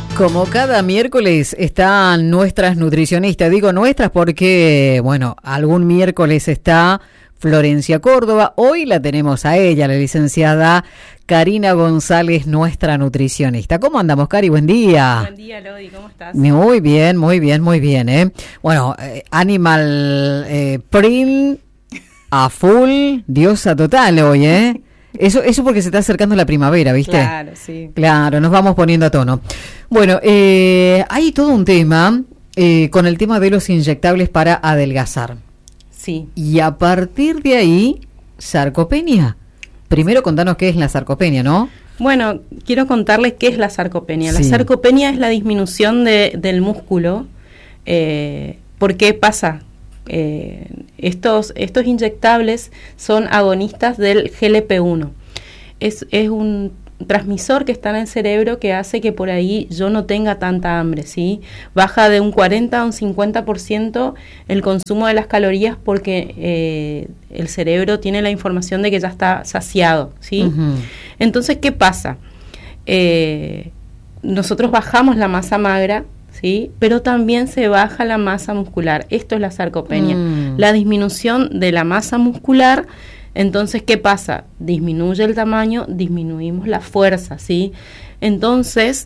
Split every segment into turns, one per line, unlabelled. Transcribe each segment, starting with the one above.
Como cada miércoles están nuestras nutricionistas, digo nuestras porque, bueno, algún miércoles está Florencia Córdoba, hoy la tenemos a ella, la licenciada Karina González, nuestra nutricionista. ¿Cómo andamos, Cari? Buen día.
Buen día, Lodi, ¿cómo estás?
Muy bien, muy bien, muy bien, Bueno, Animal Print a full, diosa total hoy, Eso porque se está acercando la primavera, ¿viste?
Claro, sí.
Claro, nos vamos poniendo a tono. Bueno, hay todo un tema con el tema de los inyectables para adelgazar.
Sí.
Y a partir de ahí, sarcopenia. Primero contanos qué es la sarcopenia, ¿no?
Bueno, quiero contarles qué es la sarcopenia.
Sí.
La sarcopenia es la disminución del músculo. ¿Por qué pasa? Estos inyectables son agonistas del GLP-1. Es un transmisor que está en el cerebro que hace que por ahí yo no tenga tanta hambre, ¿sí? Baja de un 40 a un 50% el consumo de las calorías porque el cerebro tiene la información de que ya está saciado, ¿sí? Uh-huh. Entonces, ¿qué pasa? Nosotros bajamos la masa magra, ¿sí? Pero también se baja la masa muscular. Esto es la sarcopenia. La disminución de la masa muscular. Entonces, ¿qué pasa? Disminuye el tamaño, disminuimos la fuerza, ¿sí? Entonces,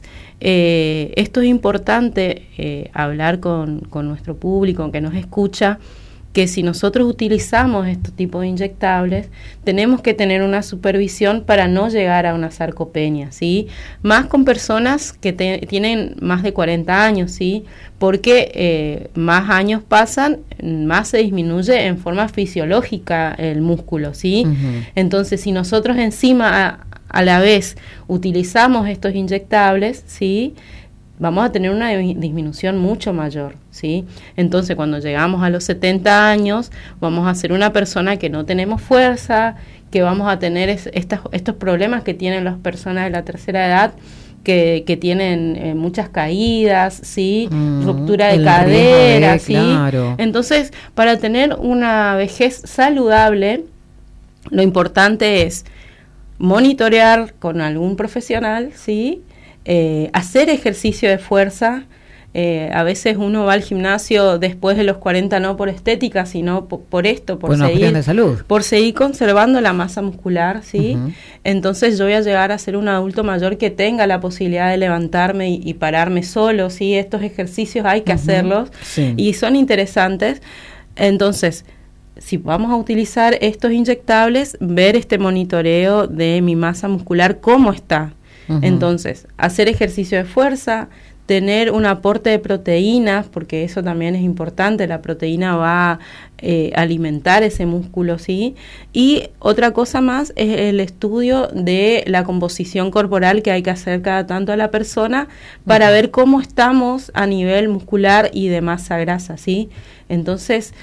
esto es importante hablar con nuestro público que nos escucha, que si nosotros utilizamos estos tipos de inyectables, tenemos que tener una supervisión para no llegar a una sarcopenia, ¿sí? Más con personas que tienen más de 40 años, ¿sí? Porque más años pasan, más se disminuye en forma fisiológica el músculo, ¿sí? Uh-huh. Entonces, si nosotros encima a la vez utilizamos estos inyectables, ¿sí?, vamos a tener una disminución mucho mayor, ¿sí? Entonces, cuando llegamos a los 70 años, vamos a ser una persona que no tenemos fuerza, que vamos a tener estos problemas que tienen las personas de la tercera edad, que tienen muchas caídas, ¿sí? Ruptura de cadera, ¿sí? Claro. Entonces, para tener una vejez saludable, lo importante es monitorear con algún profesional, ¿sí?, hacer ejercicio de fuerza. A veces uno va al gimnasio después de los 40 no por estética, sino por esto, por seguir conservando la masa muscular, ¿sí? Uh-huh. Entonces yo voy a llegar a ser un adulto mayor que tenga la posibilidad de levantarme y pararme solo, ¿sí? Estos ejercicios hay que hacerlos, sí, y son interesantes. Entonces, si vamos a utilizar estos inyectables, ver este monitoreo de mi masa muscular, cómo está. Uh-huh. Entonces, hacer ejercicio de fuerza, tener un aporte de proteínas, porque eso también es importante, la proteína va a alimentar ese músculo, ¿sí? Y otra cosa más es el estudio de la composición corporal que hay que hacer cada tanto a la persona para ver cómo estamos a nivel muscular y de masa grasa, ¿sí? Entonces,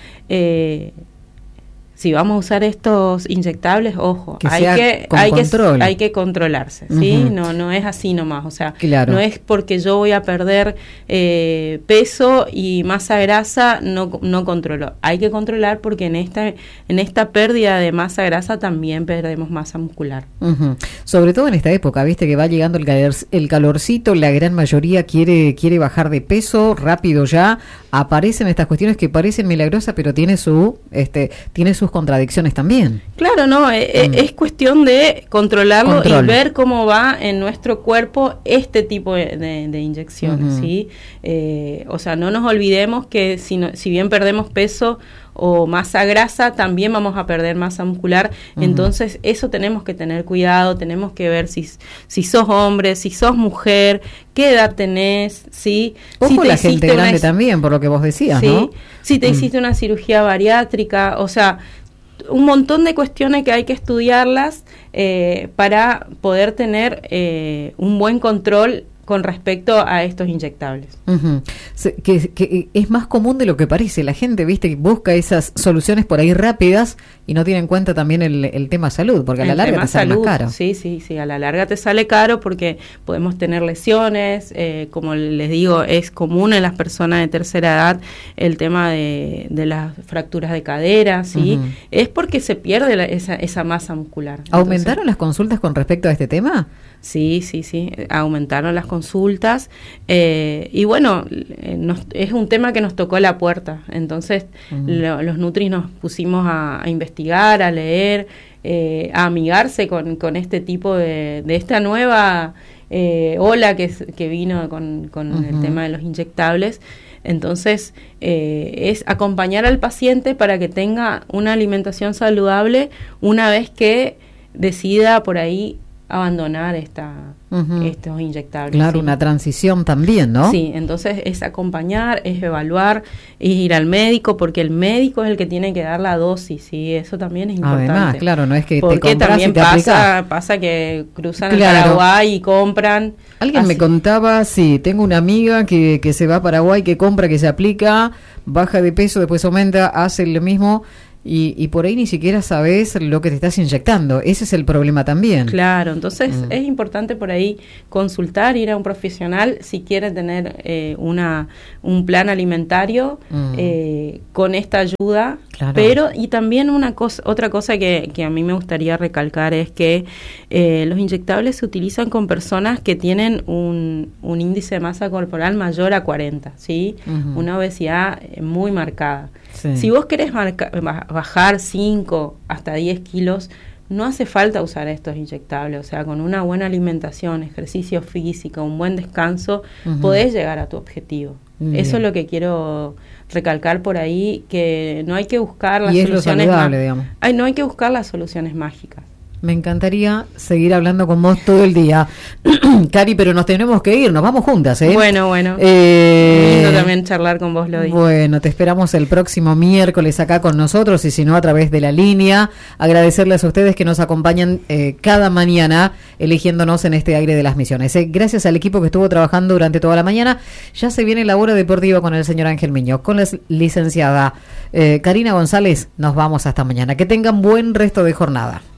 si vamos a usar estos inyectables, ojo, hay que controlarse, ¿sí? Uh-huh. No es así nomás, o sea, claro, no es porque yo voy a perder peso y masa grasa, no controlo. Hay que controlar porque en esta pérdida de masa grasa también perdemos masa muscular.
Uh-huh. Sobre todo en esta época, viste que va llegando el calorcito, la gran mayoría quiere bajar de peso rápido ya, aparecen estas cuestiones que parecen milagrosas, pero tiene sus contradicciones también.
Claro, no, es cuestión de controlarlo y ver cómo va en nuestro cuerpo este tipo de inyecciones, uh-huh, ¿sí? O sea, no nos olvidemos que si bien perdemos peso o masa grasa, también vamos a perder masa muscular. Uh-huh. Entonces, eso tenemos que tener cuidado, tenemos que ver si sos hombre, si sos mujer, qué edad tenés, ¿sí?
Ojo, si la gente grande también, por lo que vos decías,
¿sí?
¿no?
Si te hiciste una cirugía bariátrica, o sea, un montón de cuestiones que hay que estudiarlas para poder tener un buen control con respecto a estos inyectables.
Uh-huh. Que es más común de lo que parece. La gente, viste, que busca esas soluciones por ahí rápidas y no tiene en cuenta también el tema salud, porque a la larga te sale más caro.
Sí, a la larga te sale caro porque podemos tener lesiones, como les digo, es común en las personas de tercera edad el tema de las fracturas de cadera, ¿sí? Uh-huh. Es porque se pierde esa masa muscular.
¿Aumentaron las consultas con respecto a este tema?
Sí, aumentaron las consultas y bueno, es un tema que nos tocó la puerta, entonces los nutris nos pusimos a investigar, a leer, a amigarse con este tipo de esta nueva ola que vino con el tema de los inyectables. Entonces es acompañar al paciente para que tenga una alimentación saludable una vez que decida por ahí abandonar estos inyectables.
Claro, una transición también, ¿no?
Sí, entonces es acompañar, es evaluar, es ir al médico, porque el médico es el que tiene que dar la dosis, ¿sí? Eso también es importante.
Además, claro, no es que
porque
te compras
también
y te
pasa que cruzan
claro.
el Paraguay y compran.
Alguien me contaba, sí, tengo una amiga que se va a Paraguay, que compra, que se aplica, baja de peso, después aumenta, hace lo mismo. Y por ahí ni siquiera sabes lo que te estás inyectando. Ese es el problema también.
Claro, entonces es importante por ahí consultar, ir a un profesional si quiere tener un plan alimentario con esta ayuda. Claro. Pero y también otra cosa que a mí me gustaría recalcar es que los inyectables se utilizan con personas que tienen un índice de masa corporal mayor a 40, ¿sí? Una obesidad muy marcada. Sí. Si vos querés bajar 5 hasta 10 kilos, no hace falta usar estos inyectables. O sea, con una buena alimentación, ejercicio físico, un buen descanso, podés llegar a tu objetivo. Eso es lo que quiero recalcar por ahí, que no hay que buscar las soluciones no hay que buscar las soluciones mágicas.
Me encantaría seguir hablando con vos todo el día, Cari, pero nos tenemos que ir, nos vamos juntas, ¿eh?
Bueno. Lindo también charlar con vos, Lodi.
Bueno, te esperamos el próximo miércoles acá con nosotros, y si no, a través de la línea. Agradecerles a ustedes que nos acompañan cada mañana, eligiéndonos en este aire de las misiones. Gracias al equipo que estuvo trabajando durante toda la mañana. Ya se viene la hora deportiva con el señor Ángel Miño, con la licenciada Karina González. Nos vamos hasta mañana. Que tengan buen resto de jornada.